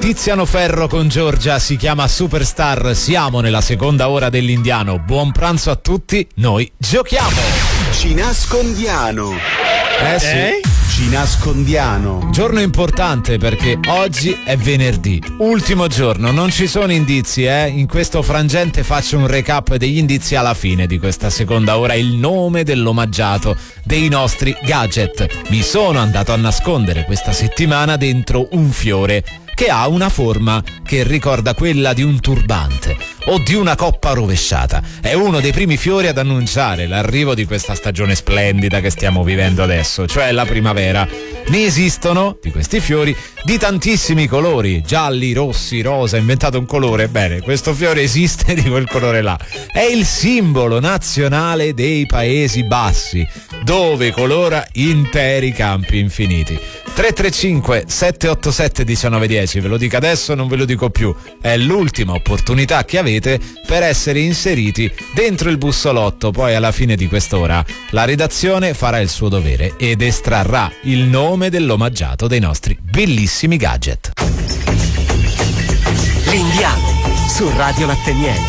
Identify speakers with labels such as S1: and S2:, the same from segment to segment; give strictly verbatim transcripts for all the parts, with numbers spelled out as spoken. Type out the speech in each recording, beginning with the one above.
S1: Tiziano Ferro con Giorgia, si chiama Superstar. Siamo nella seconda ora dell'Indiano. Buon pranzo a tutti, noi giochiamo.
S2: Ci nascondiano.
S1: Eh sì. Eh?
S2: Ci nascondiano.
S1: Giorno importante perché oggi è venerdì, ultimo giorno, non ci sono indizi, eh? In questo frangente faccio un recap degli indizi alla fine di questa seconda ora, il nome dell'omaggiato dei nostri gadget. Mi sono andato a nascondere questa settimana dentro un fiore che ha una forma che ricorda quella di un turbante o di una coppa rovesciata. È uno dei primi fiori ad annunciare l'arrivo di questa stagione splendida che stiamo vivendo adesso, cioè la primavera. Ne esistono, di questi fiori, di tantissimi colori, gialli, rossi, rosa, inventato un colore. Bene, questo fiore esiste di quel colore là. È il simbolo nazionale dei Paesi Bassi, dove colora interi campi infiniti. tre tre cinque sette otto sette uno nove uno zero, ve lo dico adesso, non ve lo dico più. È l'ultima opportunità che avete per essere inseriti dentro il bussolotto. Poi alla fine di quest'ora la redazione farà il suo dovere ed estrarrà il nome dell'omaggiato dei nostri bellissimi gadget.
S3: L'Indiano su Radio Latteniere.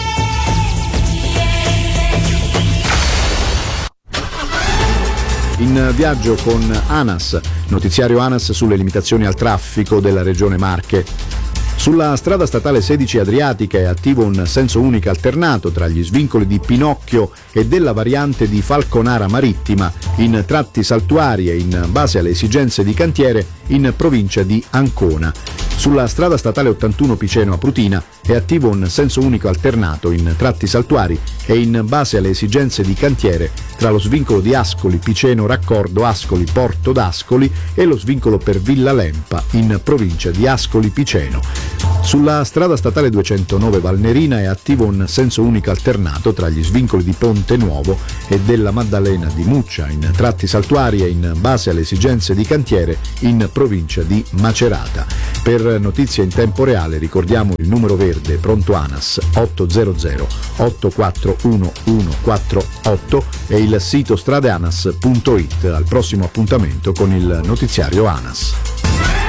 S4: In viaggio con ANAS, notiziario ANAS sulle limitazioni al traffico della regione Marche. Sulla strada statale sedici Adriatica è attivo un senso unico alternato tra gli svincoli di Pinocchio e della variante di Falconara Marittima in tratti saltuari e in base alle esigenze di cantiere in provincia di Ancona. Sulla strada statale ottantuno Piceno a Prutina è attivo un senso unico alternato in tratti saltuari e in base alle esigenze di cantiere tra lo svincolo di Ascoli Piceno Raccordo Ascoli Porto d'Ascoli e lo svincolo per Villa Lempa in provincia di Ascoli Piceno. Sulla strada statale duecentonove Valnerina è attivo un senso unico alternato tra gli svincoli di Ponte Nuovo e della Maddalena di Muccia in tratti saltuari e in base alle esigenze di cantiere in provincia di Macerata. Per notizie in tempo reale ricordiamo il numero verde pronto ANAS otto zero zero otto quattro uno uno quattro otto e il sito stradeanas punto it. Al prossimo appuntamento con il notiziario ANAS.